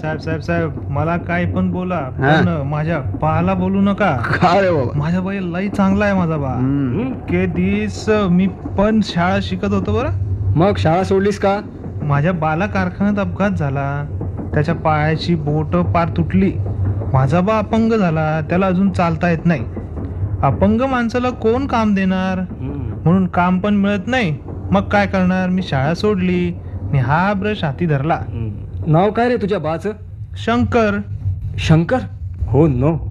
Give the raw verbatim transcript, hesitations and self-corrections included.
साहेब साहेब साहेब मला काय पण बोला, हा. पण माझ्या बाला बोलू नका. का रे बाबा? माझ्या बाई लई चांगला आहे माझा बा. हम्म. के दिस मी पण शाळा शिकत होतो बरं. मग शाळा सोडलीस का? माझ्या बाला कारखान्यात अपघात झाला, त्याच्या पायाची बोट पार तुटली. माझा बा अपंग झाला, त्याला अजून चालता येत नाही. अपंग माणसाला कोण काम देणार, म्हणून काम पण मिळत नाही. मग काय करणार, मी शाळा सोडली आणि हा ब्रश हाती धरला. नाव काय रे तुझ्या बाचं? शंकर. शंकर? हो नो.